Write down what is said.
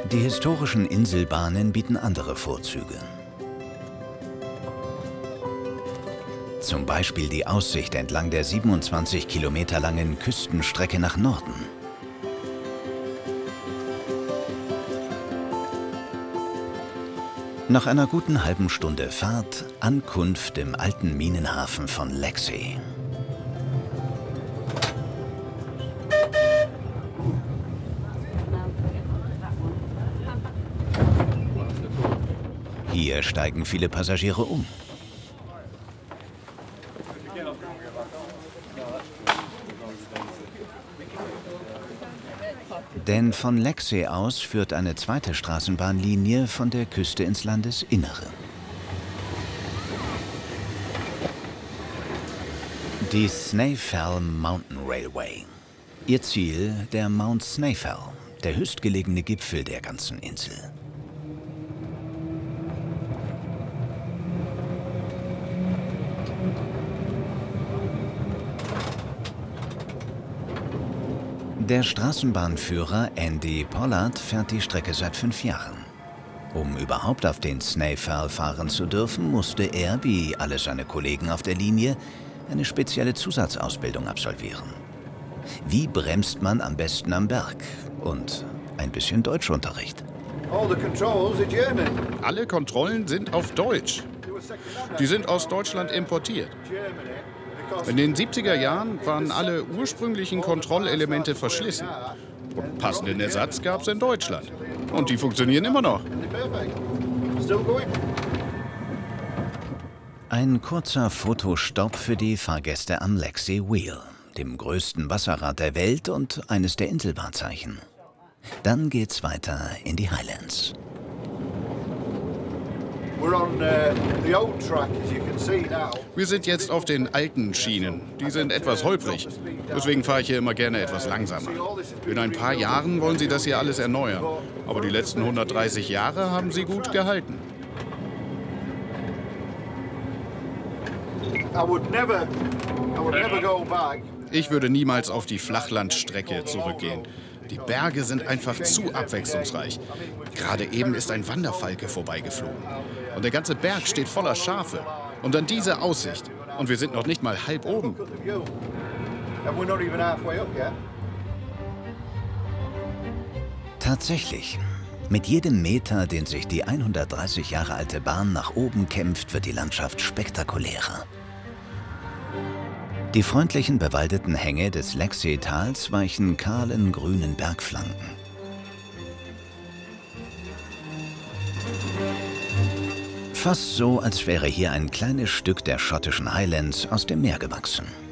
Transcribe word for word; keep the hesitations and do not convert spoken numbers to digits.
Die historischen Inselbahnen bieten andere Vorzüge. Zum Beispiel die Aussicht entlang der siebenundzwanzig Kilometer langen Küstenstrecke nach Norden. Nach einer guten halben Stunde Fahrt Ankunft im alten Minenhafen von Lexey. Hier steigen viele Passagiere um. Denn von Lexey aus führt eine zweite Straßenbahnlinie von der Küste ins Landesinnere. Die Snaefell Mountain Railway. Ihr Ziel der Mount Snaefell, der höchstgelegene Gipfel der ganzen Insel. Der Straßenbahnführer Andy Pollard fährt die Strecke seit fünf Jahren. Um überhaupt auf den Snaefell fahren zu dürfen, musste er, wie alle seine Kollegen auf der Linie, eine spezielle Zusatzausbildung absolvieren. Wie bremst man am besten am Berg? Und ein bisschen Deutschunterricht. Alle Kontrollen sind auf Deutsch. Die sind aus Deutschland importiert. In den siebziger Jahren waren alle ursprünglichen Kontrollelemente verschlissen. Und passenden Ersatz gab es in Deutschland. Und die funktionieren immer noch. Ein kurzer Fotostopp für die Fahrgäste am Lexey Wheel, dem größten Wasserrad der Welt und eines der Inselwahrzeichen. Dann geht's weiter in die Highlands. Wir sind jetzt auf den alten Schienen. Die sind etwas holprig. Deswegen fahre ich hier immer gerne etwas langsamer. In ein paar Jahren wollen sie das hier alles erneuern. Aber die letzten hundertdreißig Jahre haben sie gut gehalten. Ich würde niemals auf die Flachlandstrecke zurückgehen. Die Berge sind einfach zu abwechslungsreich. Gerade eben ist ein Wanderfalke vorbeigeflogen. Und der ganze Berg steht voller Schafe. Und dann diese Aussicht. Und wir sind noch nicht mal halb oben. Tatsächlich. Mit jedem Meter, den sich die hundertdreißig Jahre alte Bahn nach oben kämpft, wird die Landschaft spektakulärer. Die freundlichen bewaldeten Hänge des Lexey-Tals weichen kahlen grünen Bergflanken. Fast so, als wäre hier ein kleines Stück der schottischen Highlands aus dem Meer gewachsen.